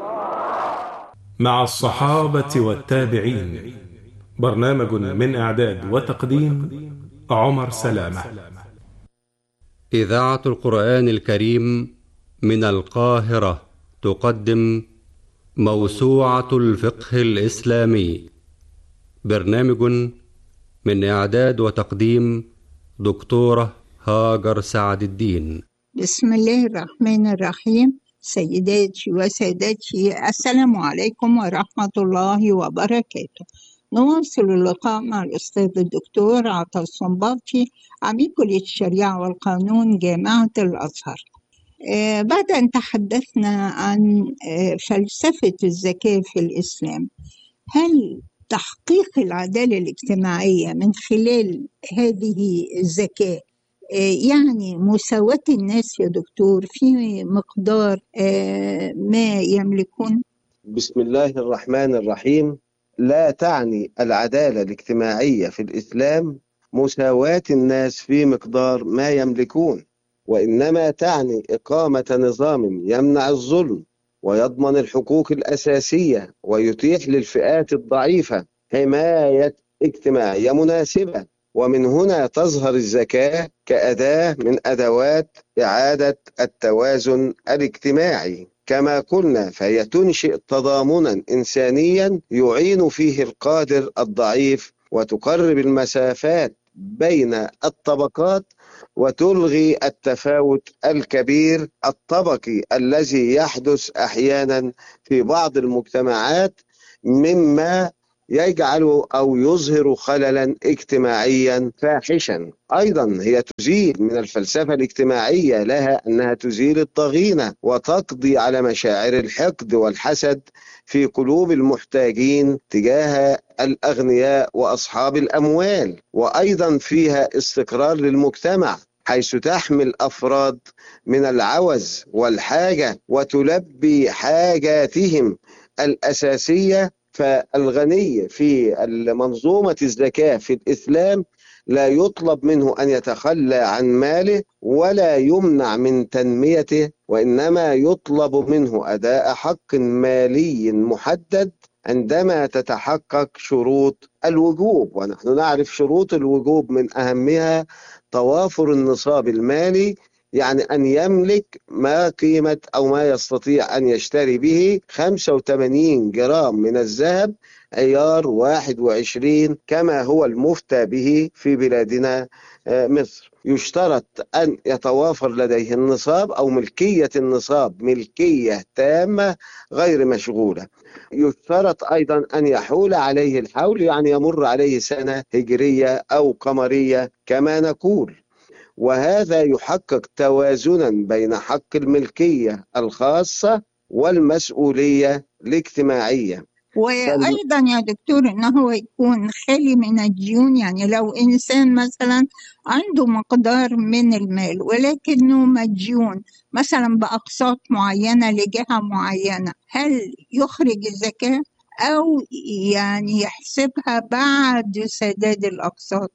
مع الصحابة والتابعين. برنامج من إعداد وتقديم عمر سلامة. إذاعة القرآن الكريم من القاهرة تقدم موسوعة الفقه الإسلامي. برنامج من إعداد وتقديم دكتورة هاجر سعد الدين. بسم الله الرحمن الرحيم. سيداتي وسادتي، السلام عليكم ورحمة الله وبركاته. نواصل اللقاء مع الأستاذ الدكتور عطا الصنباطي، عميد كلية الشريعة والقانون جامعة الأزهر. بعد أن تحدثنا عن فلسفة الزكاة في الإسلام، هل تحقيق العدالة الاجتماعية من خلال هذه الزكاة يعني مساواة الناس يا دكتور في مقدار ما يملكون؟ بسم الله الرحمن الرحيم. لا تعني العدالة الاجتماعية في الإسلام مساواة الناس في مقدار ما يملكون، وإنما تعني إقامة نظام يمنع الظلم ويضمن الحقوق الأساسية ويتيح للفئات الضعيفة حماية اجتماعية مناسبة. ومن هنا تظهر الزكاة كأداة من أدوات إعادة التوازن الاجتماعي. كما قلنا، فهي تنشئ تضامنا إنسانيا يعين فيه القادر الضعيف، وتقرب المسافات بين الطبقات، وتلغي التفاوت الكبير الطبقي الذي يحدث أحيانا في بعض المجتمعات، مما يجعل أو يظهر خللا اجتماعيا فاحشا. أيضا هي تزيل من الفلسفة الاجتماعية لها أنها تزيل الضغينة وتقضي على مشاعر الحقد والحسد في قلوب المحتاجين تجاه الأغنياء وأصحاب الأموال. وأيضا فيها استقرار للمجتمع، حيث تحمل أفراد من العوز والحاجة وتلبي حاجاتهم الأساسية. فالغني في المنظومة الزكاة في الإسلام لا يطلب منه أن يتخلى عن ماله ولا يمنع من تنميته، وإنما يطلب منه أداء حق مالي محدد عندما تتحقق شروط الوجوب. ونحن نعرف شروط الوجوب من أهمها توافر النصاب المالي، يعني أن يملك ما قيمة أو ما يستطيع أن يشتري به 85 جرام من الذهب عيار 21 كما هو المفتى به في بلادنا مصر. يشترط أن يتوافر لديه النصاب أو ملكية النصاب ملكية تامة غير مشغولة. يشترط أيضا أن يحول عليه الحول، يعني يمر عليه سنة هجرية أو قمرية كما نقول. وهذا يحقق توازنا بين حق الملكية الخاصة والمسؤولية الاجتماعية. وأيضا يا دكتور أنه يكون خالي من الديون، يعني لو إنسان مثلا عنده مقدار من المال ولكنه مديون مثلا بأقساط معينة لجهة معينة، هل يخرج الزكاة أو يعني يحسبها بعد سداد الأقساط؟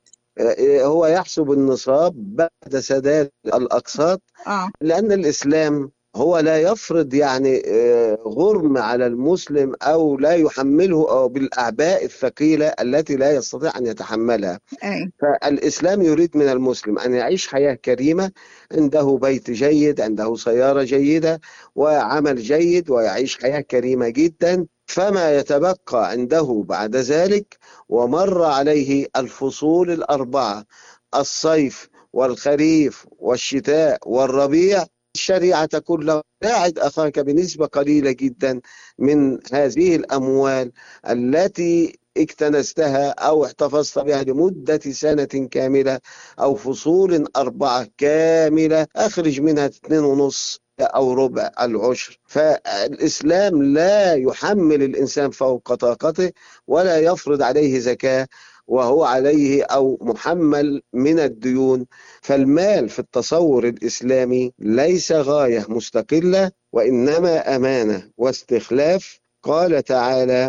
هو يحسب النصاب بعد سداد الأقساط، لأن الإسلام هو لا يفرض يعني غرم على المسلم أو لا يحمله بالأعباء الثقيلة التي لا يستطيع أن يتحملها. فالإسلام يريد من المسلم أن يعيش حياة كريمة، عنده بيت جيد، عنده سيارة جيدة وعمل جيد، ويعيش حياة كريمة جدا. فما يتبقى عنده بعد ذلك ومر عليه الفصول الأربعة، الصيف والخريف والشتاء والربيع، الشريعة تقول له ساعد أخاك بنسبة قليلة جدا من هذه الأموال التي اكتنستها أو احتفظت بها لمدة سنة كاملة أو فصول 4 كاملة، أخرج منها 2.5 أو ربع العشر. فالإسلام لا يحمل الإنسان فوق طاقته ولا يفرض عليه زكاة وهو عليه أو محمل من الديون. فالمال في التصور الإسلامي ليس غاية مستقلة، وإنما أمانة واستخلاف. قال تعالى: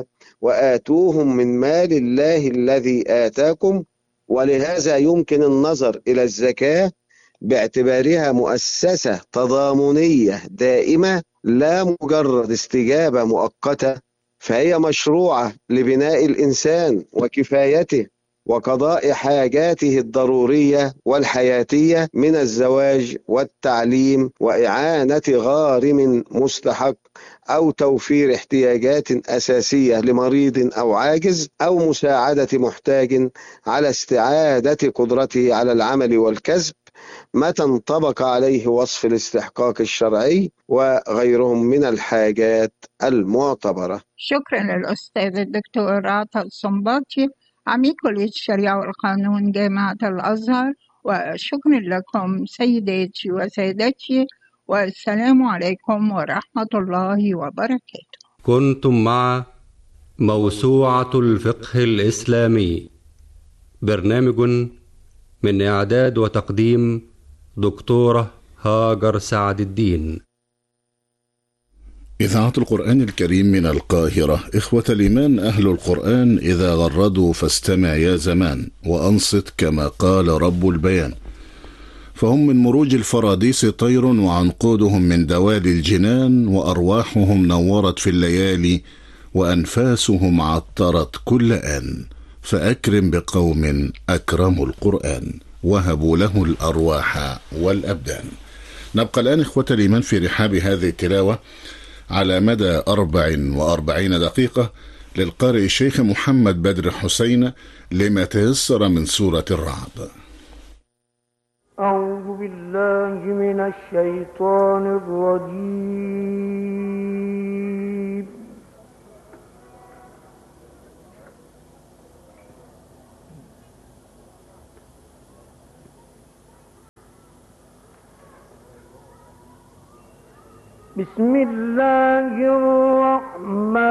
وآتوهم من مال الله الذي آتاكم. ولهذا يمكن النظر إلى الزكاة باعتبارها مؤسسة تضامنية دائمة لا مجرد استجابة مؤقتة، فهي مشروعة لبناء الإنسان وكفايته وقضاء حاجاته الضرورية والحياتية من الزواج والتعليم وإعانة غارم مستحق أو توفير احتياجات أساسية لمريض أو عاجز أو مساعدة محتاج على استعادة قدرته على العمل والكسب متى انطبق عليه وصف الاستحقاق الشرعي وغيرهم من الحاجات المعتبرة. شكرا للأستاذ الدكتور عطا الصنباطي عميد كلية الشريعة والقانون جامعة الأزهر، وشكرا لكم سيداتي وسادتي، والسلام عليكم ورحمة الله وبركاته. كنتم مع موسوعة الفقه الإسلامي، برنامج من إعداد وتقديم دكتورة هاجر سعد الدين. إذاعة القرآن الكريم من القاهرة. إخوة الإيمان، أهل القرآن إذا غردوا فاستمع يا زمان وأنصت كما قال رب البيان، فهم من مروج الفراديس طير وعنقودهم من دوالي الجنان، وأرواحهم نورت في الليالي وأنفاسهم عطرت كل آن، فأكرم بقوم أكرموا القرآن وهبوا له الأرواح والأبدان. نبقى الآن إخوة الإيمان في رحاب هذه التلاوة على مدى 44 دقيقة للقارئ الشيخ محمد بدر حسين لما تيسر من سورة الرعد. أعوذ بالله من الشيطان الرجيم. بسم الله الرحمن